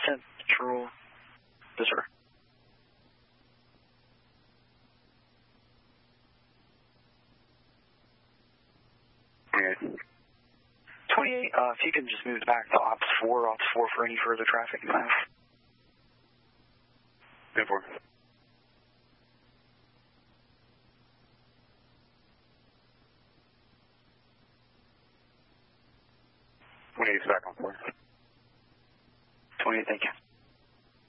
Central. Yes, sir. Okay. 28, if you can just move back to Ops 4 for any further traffic you have. Go for it. 28's back on 4. 28, thank you.